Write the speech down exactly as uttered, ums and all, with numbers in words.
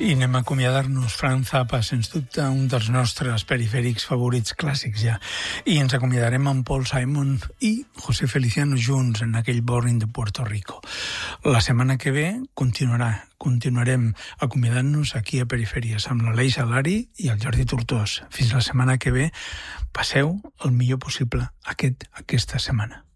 I anem a acomiadar-nos. Frank Zappa, sens dubte, un dels nostres perifèrics favorits clàssics ja. I ens acomiadarem amb Paul Simon i José Feliciano junts en aquell Born de Puerto Rico. La setmana que ve continuarà. Continuarem acomiadant-nos aquí a Perifèries amb l'Aleix Alari i el Jordi Tortós. Fins la setmana que ve, passeu el millor possible aquest, aquesta setmana.